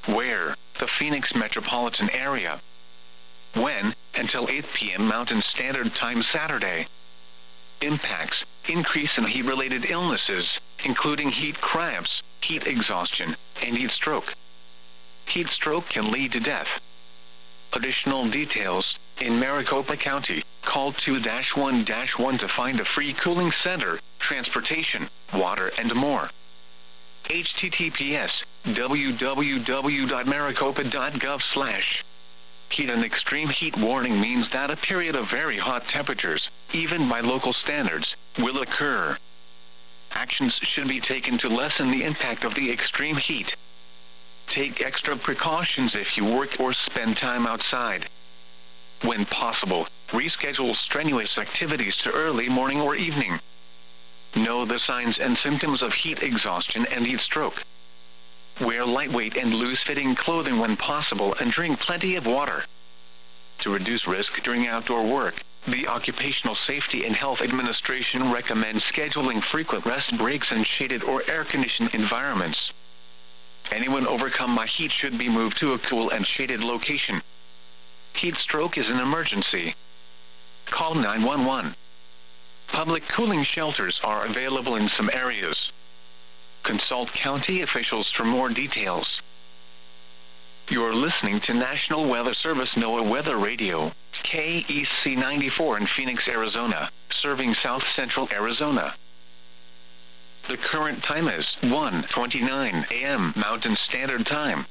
Where? The Phoenix metropolitan area. When? Until 8 p.m. Mountain Standard Time Saturday. Impacts: increase in heat-related illnesses, including heat cramps, heat exhaustion, and heat stroke. Heat stroke can lead to death. Additional details: in Maricopa County, call 2-1-1 to find a free cooling center, transportation, water, and more. https://www.maricopa.gov/. Heat and extreme heat warning means that a period of very hot temperatures, even by local standards, will occur. Actions should be taken to lessen the impact of the extreme heat. Take extra precautions if you work or spend time outside. When possible, reschedule strenuous activities to early morning or evening. Know the signs and symptoms of heat exhaustion and heat stroke. Wear lightweight and loose-fitting clothing when possible and drink plenty of water. To reduce risk during outdoor work, the Occupational Safety and Health Administration recommends scheduling frequent rest breaks in shaded or air-conditioned environments. Anyone overcome by heat should be moved to a cool and shaded location. Heat stroke is an emergency. Call 911. Public cooling shelters are available in some areas. Consult county officials for more details. You're listening to National Weather Service NOAA Weather Radio, KEC 94 in Phoenix, Arizona, serving South Central Arizona. The current time is 1:29 a.m. Mountain Standard Time.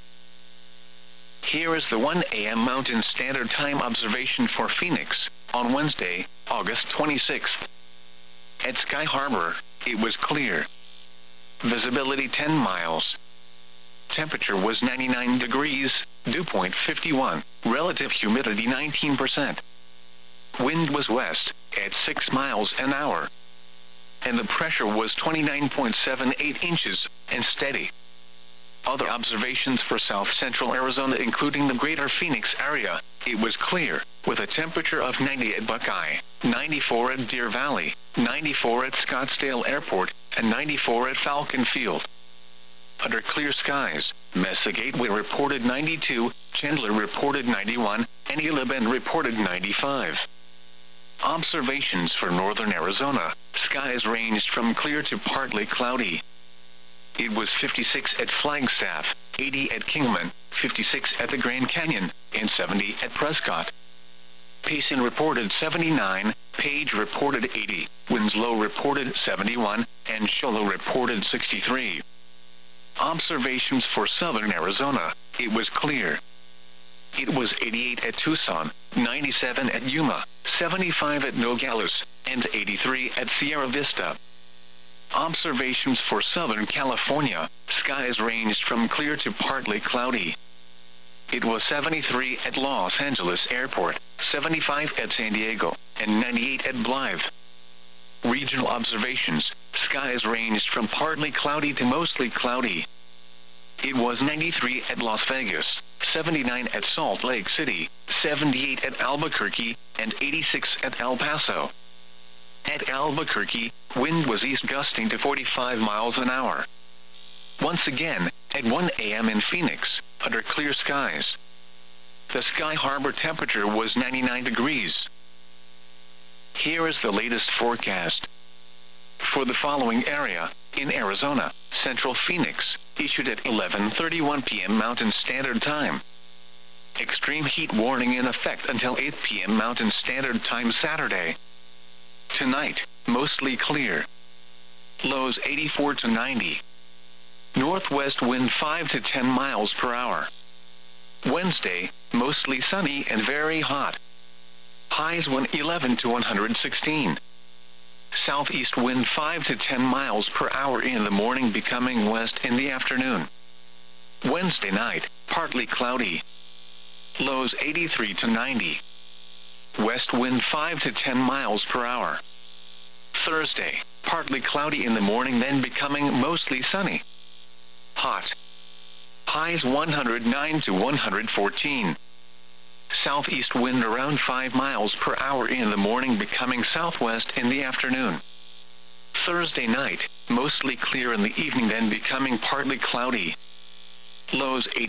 Here is the 1 a.m. Mountain Standard Time observation for Phoenix, on Wednesday, August 26th. At Sky Harbor, it was clear. Visibility 10 miles. Temperature was 99 degrees, dew point 51, relative humidity 19%. Wind was west, at 6 miles an hour. And the pressure was 29.78 inches, and steady. Other observations for South Central Arizona including the greater Phoenix area, it was clear, with a temperature of 90 at Buckeye, 94 at Deer Valley, 94 at Scottsdale Airport, and 94 at Falcon Field. Under clear skies, Mesa Gateway reported 92, Chandler reported 91, and Gila Bend reported 95. Observations for northern Arizona, skies ranged from clear to partly cloudy. It was 56 at Flagstaff, 80 at Kingman, 56 at the Grand Canyon, and 70 at Prescott. Payson reported 79, Page reported 80, Winslow reported 71, and Show Low reported 63. Observations for southern Arizona, it was clear. It was 88 at Tucson, 97 at Yuma, 75 at Nogales, and 83 at Sierra Vista. Observations for Southern California, skies ranged from clear to partly cloudy. It was 73 at Los Angeles Airport, 75 at San Diego, and 98 at Blythe. Regional observations, skies ranged from partly cloudy to mostly cloudy. It was 93 at Las Vegas, 79 at Salt Lake City, 78 at Albuquerque, and 86 at El Paso. At Albuquerque, wind was east gusting to 45 miles an hour. Once again, at 1 a.m. in Phoenix, under clear skies. The Sky Harbor temperature was 99 degrees. Here is the latest forecast. For the following area, in Arizona, Central Phoenix, issued at 11:31 p.m. Mountain Standard Time. Extreme heat warning in effect until 8 p.m. Mountain Standard Time Saturday. Tonight, mostly clear. Lows 84 to 90. Northwest wind 5 to 10 miles per hour. Wednesday, mostly sunny and very hot. Highs 111 to 116. Southeast wind 5 to 10 miles per hour in the morning, becoming west in the afternoon. Wednesday night, partly cloudy. Lows 83 to 90. West wind 5 to 10 miles per hour. Thursday, partly cloudy in the morning, then becoming mostly sunny. Hot. Highs 109 to 114. Southeast wind around 5 miles per hour in the morning, becoming southwest in the afternoon. Thursday night, mostly clear in the evening, then becoming partly cloudy. Lows 8